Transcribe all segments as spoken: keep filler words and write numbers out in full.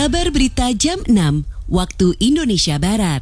Kabar Berita Jam enam, waktu Indonesia Barat.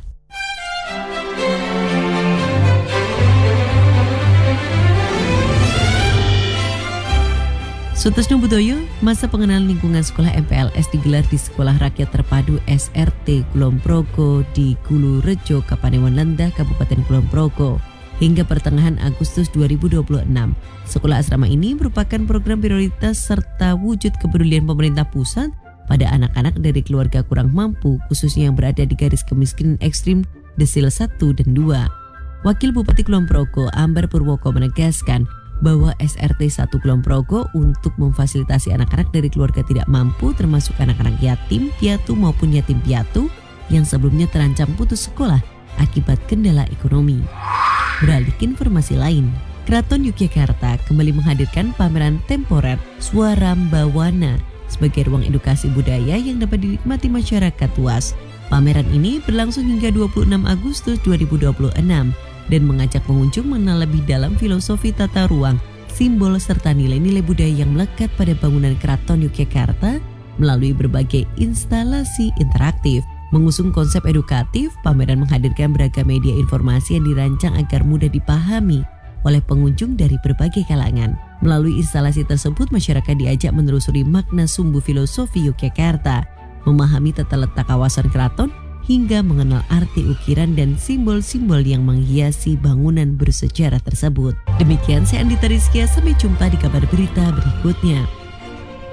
Sutasno Budoyo, masa pengenalan lingkungan sekolah M P L S digelar di Sekolah Rakyat Terpadu S R T Kulon Progo di Gulu Rejo, Kapanewon Lendah, Kabupaten Kulon Progo. Hingga pertengahan Agustus dua ribu dua puluh enam, sekolah asrama ini merupakan program prioritas serta wujud kepedulian pemerintah pusat pada anak-anak dari keluarga kurang mampu, khususnya yang berada di garis kemiskinan ekstrim desil satu dan dua. Wakil Bupati Kulon Progo, Ambar Purwoko, menegaskan bahwa S R T satu Kulon Progo untuk memfasilitasi anak-anak dari keluarga tidak mampu, termasuk anak-anak yatim piatu maupun yatim piatu yang sebelumnya terancam putus sekolah akibat kendala ekonomi. Beralih ke informasi lain, Keraton Yogyakarta kembali menghadirkan pameran temporer Suara Mbawana sebagai ruang edukasi budaya yang dapat dinikmati masyarakat luas. Pameran ini berlangsung hingga dua puluh enam Agustus dua ribu dua puluh enam dan mengajak pengunjung mengenal lebih dalam filosofi tata ruang, simbol serta nilai-nilai budaya yang melekat pada bangunan Keraton Yogyakarta melalui berbagai instalasi interaktif. Mengusung konsep edukatif, pameran menghadirkan beragam media informasi yang dirancang agar mudah dipahami oleh pengunjung dari berbagai kalangan. Melalui instalasi tersebut, masyarakat diajak menelusuri makna sumbu filosofi Yogyakarta, memahami tata letak kawasan keraton, hingga mengenal arti ukiran dan simbol-simbol yang menghiasi bangunan bersejarah tersebut. Demikian saya Andita Rizkia, sampai jumpa di kabar berita berikutnya.